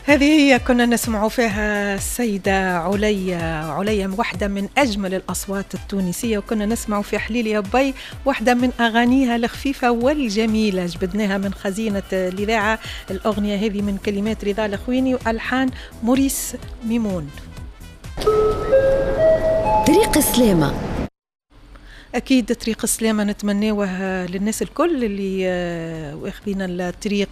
هذه هي كنا نسمع فيها السيدة عليا واحدة من أجمل الأصوات التونسية، وكنا نسمع في حليل يا بي واحدة من أغانيها الخفيفة والجميلة، جبدناها من خزينة الإذاعة. الأغنية هذه من كلمات رضا الخويني وألحان موريس ميمون. طريق السلامة، أكيد طريق السلامة نتمناوه للناس الكل اللي واخذين الطريق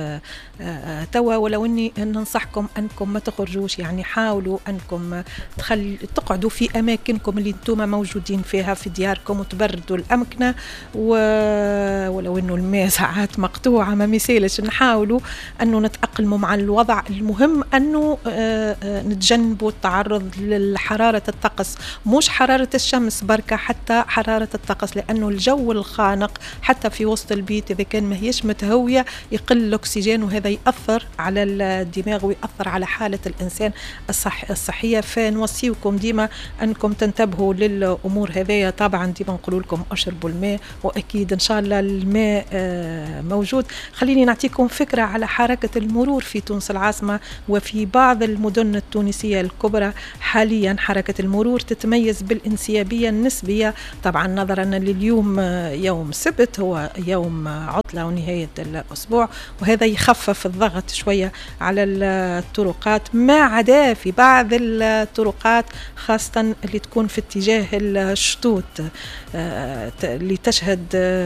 توا، ولو أني ننصحكم أنكم ما تخرجوش، يعني حاولوا أنكم تقعدوا في أماكنكم اللي انتم موجودين فيها في دياركم وتبردوا الأمكنة، ولو أنه الماء ساعات مقطوعة ما مثالش، نحاولوا أنه نتأقلموا مع الوضع. المهم أنه نتجنبوا التعرض للحرارة الطقس، مش حرارة الشمس بركة، حتى حرارة الطقس، لأنه الجو الخانق حتى في وسط البيت إذا كان ما هيش متهوية يقل الأكسجين، وهذا يأثر على الدماغ ويأثر على حالة الإنسان الصحية. فنوصيكم ديما أنكم تنتبهوا للأمور هذه. طبعا ديما نقول لكم أشربوا الماء، وأكيد إن شاء الله الماء موجود. خليني نعطيكم فكرة على حركة المرور في تونس العاصمة وفي بعض المدن التونسية الكبرى. حاليا حركة المرور تتميز بالانسيابية النسبية، طبعا نظرا لليوم يوم سبت هو يوم عطلة ونهاية الأسبوع، وهذا يخفف الضغط شوية على الطرقات، ما عدا في بعض الطرقات خاصة اللي تكون في اتجاه الشطوط اللي تشهد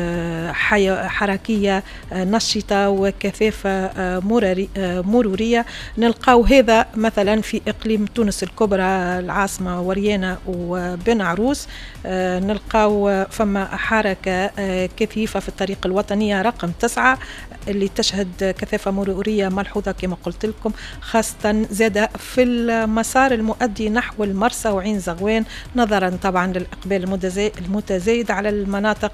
حركية نشطة وكثافة مرورية. نلقاو هذا مثلا في إقليم تونس الكبرى العاصمة وريانة وبن عروس، نلقاو فما حركة كثيفة في الطريق الوطنية رقم 9 اللي تشهد كثافة مرورية ملحوظة كما قلت لكم، خاصة زاد في المسار المؤدي نحو المرسى وعين زغوان، نظرا طبعا للإقبال المتزايد على المناطق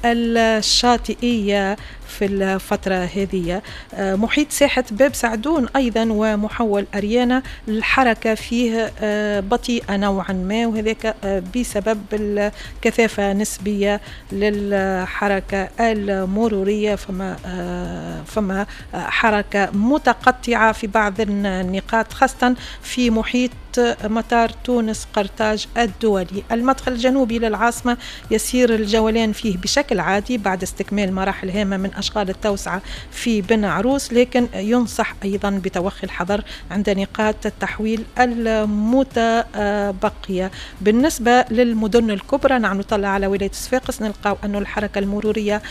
الشاطئية في الفترة هذه. محيط ساحة باب سعدون أيضا ومحول أريانا الحركة فيه بطيئة نوعا ما، وهذاك بسبب الكثافة نسبية للحركة المرورية. فما حركة متقطعة في بعض النقاط خاصة في محيط مطار تونس قرطاج الدولي. المدخل الجنوبي للعاصمة يسير الجولان فيه بشكل عادي بعد استكمال مراحل هامة من أشغال التوسعة في بن عروس، لكن ينصح أيضا بتوخي الحذر عند نقاط التحويل المتبقية. بالنسبة للمدن الكبرى نطلع على ولاية صفاقس، نلقاو أن الحركة المرورية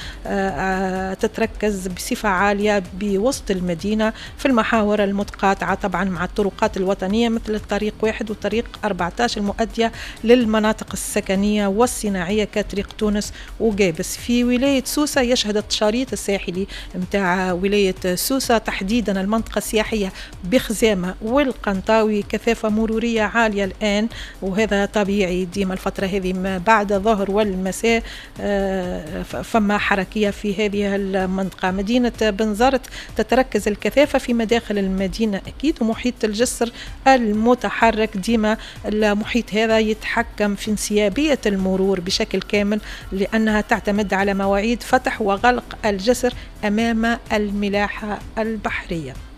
تتركز بصفة عالية بوسط المدينة في المحاور المتقاطعة طبعا مع الطرقات الوطنية مثل الطريق 1 وطريق 14 المؤدية للمناطق السكنية والصناعية كطريق تونس وجابس. في ولاية سوسة يشهد الشريط الساحلي متاع ولاية سوسة تحديدا المنطقة السياحية بخزامة والقنطاوي كثافة مرورية عالية الآن، وهذا طبيعي ديما الفترة هذه ما بعد الظهر والمساء فما حركية في هذه المنطقة. مدينة بنزرت تتركز الكثافة في مداخل المدينة أكيد، ومحيط الجسر المتحرك ديما المحيط هذا يتحكم في انسيابية المرور بشكل كامل، لأنها تعتمد على مواعيد فتح وغلق الجسر أمام الملاحة البحرية.